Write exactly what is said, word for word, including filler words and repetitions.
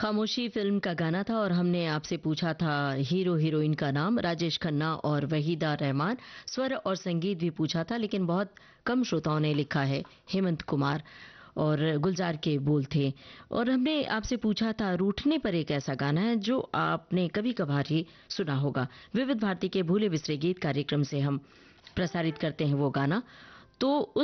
खामोशी फिल्म का गाना था और हमने आपसे पूछा था हीरो हीरोइन का नाम। राजेश खन्ना और वहीदा रहमान। स्वर और संगीत भी पूछा था, लेकिन बहुत कम श्रोताओं ने लिखा है हेमंत कुमार, और गुलजार के बोल थे। और हमने आपसे पूछा था रूठने पर एक ऐसा गाना है जो आपने कभी कभार ही सुना होगा। विविध भारती के भूले बिसरे गीत कार्यक्रम से हम प्रसारित करते हैं वो गाना। तो